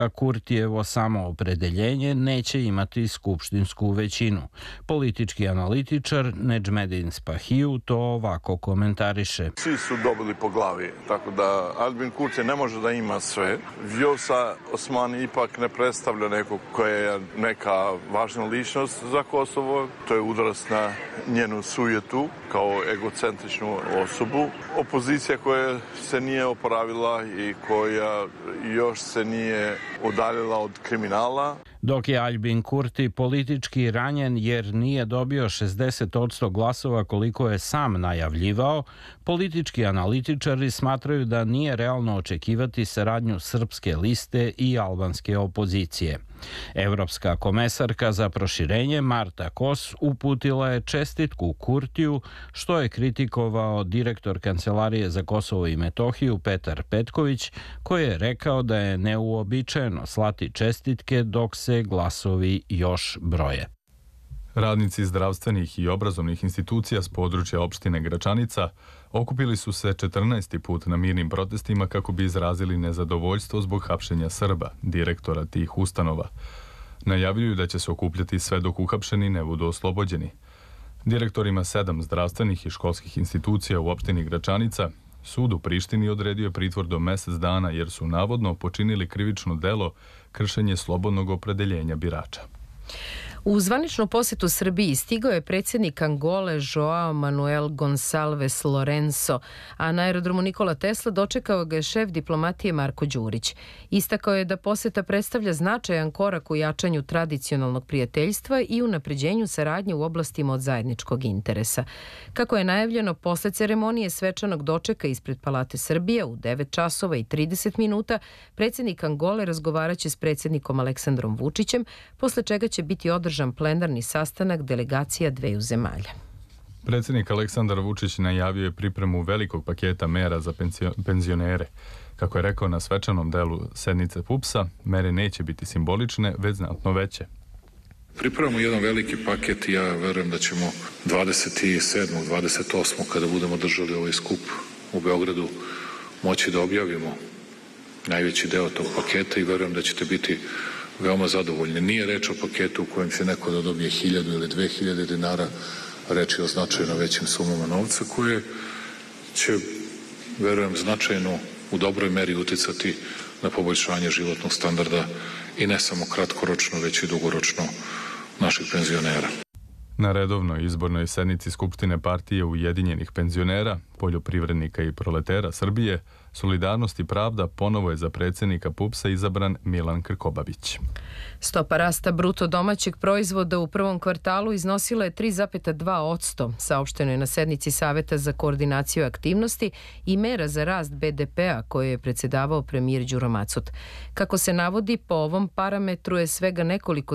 Kurtijevo samoopredeljenje neće imati skupštinsku većinu. Politički analitičar Nedžmedin Spahiju to ovako komentariše. Svi su dobili po glavi, tako da Albin Kurti ne može da ima sve. Vjosa Osmani ipak ne predstavlja nekog koja je neka važna ličnost za Kosovo. To je udarac na njenu sujetu kao egocentričnu osobu. Opozicija koja se nije oporavila i koja još se nije udaljila od kriminala. Dok je Albin Kurti politički ranjen jer nije dobio 60% glasova koliko je sam najavljivao, politički analitičari smatraju da nije realno očekivati saradnju srpske liste i albanske opozicije. Evropska komesarka za proširenje Marta Kos uputila je čestitku Kurtiju, što je kritikovao direktor Kancelarije za Kosovo i Metohiju Petar Petković, koji je rekao da je neuobičajeno slati čestitke dok se glasovi još broje. Radnici zdravstvenih i obrazovnih institucija s područja opštine Gračanica okupili su se 14. put na mirnim protestima kako bi izrazili nezadovoljstvo zbog hapšenja Srba, direktora tih ustanova. Najavljuju da će se okupljati sve dok uhapšeni ne budu oslobođeni. Direktorima 7 zdravstvenih i školskih institucija u opštini Gračanica sud u Prištini odredio je pritvor do mesec dana jer su navodno počinili krivično delo kršenje slobodnog opredeljenja birača. U zvaničnu posetu Srbiji stigao je predsjednik Angole Joao Manuel Gonçalves Lourenço, a na aerodromu Nikola Tesla dočekao ga je šef diplomatije Marko Đurić. Istakao je da poseta predstavlja značajan korak u jačanju tradicionalnog prijateljstva i unapređenju saradnje u oblastima od zajedničkog interesa. Kako je najavljeno, posle ceremonije svečanog dočeka ispred Palate Srbije u 9 časova i 30 minuta, predsjednik Angole razgovaraće s predsjednikom Aleksandrom Vučićem, posle čega će biti održan plenarni sastanak delegacija dveju zemalja. Predsjednik Aleksandar Vučić najavio je pripremu velikog paketa mera za penzionere. Kako je rekao na svečanom delu sednice PUPS-a, mere neće biti simbolične, već znatno veće. Pripremamo jedan veliki paket i ja verujem da ćemo 27. 28. kada budemo držali ovaj skup u Beogradu moći da objavimo najveći deo tog paketa i verujem da ćete biti veoma zadovoljni. Nije reč o paketu u kojem će neko da dobije 1000 ili 2000 dinara, reč je o značajno većim sumama novca koje će, verujem, značajno u dobroj meri uticati na poboljšanje životnog standarda i ne samo kratkoročno, već i dugoročno naših penzionera. Na redovnoj izbornoj sednici Skupštine partije Ujedinjenih penzionera, poljoprivrednika i proletera Srbije, Solidarnost i pravda ponovo je za predsjednika PUPS-a izabran Milan Krkobabić. Stopa rasta bruto domaćeg proizvoda u prvom kvartalu iznosila je 3,2%, saopšteno je na sednici Saveta za koordinaciju aktivnosti i mera za rast BDP-a koje je predsjedavao premijer Đuro Macot. Kako se navodi, po ovom parametru je svega nekoliko